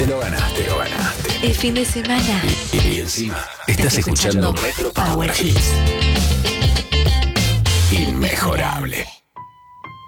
lo ganaste, lo ganaste. El fin de semana. Y encima, estás escuchando Retro Power Hits.